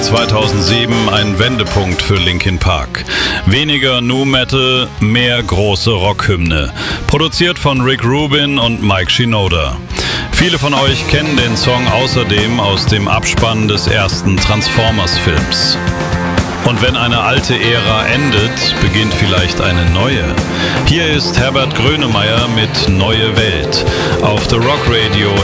2007 ein Wendepunkt für Linkin Park. Weniger Nu Metal, mehr große Rockhymne. Produziert von Rick Rubin und Mike Shinoda. Viele von euch kennen den Song außerdem aus dem Abspann des ersten Transformers-Films. Und wenn eine alte Ära endet, beginnt vielleicht eine neue. Hier ist Herbert Grönemeyer mit Neue Welt auf The Rock Radio